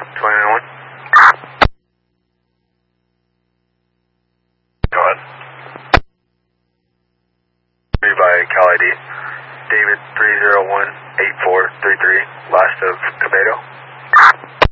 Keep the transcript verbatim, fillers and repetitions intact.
twenty-one. Go ahead. three by Cal I D. David three zero one eight four three three, last of Cabedo.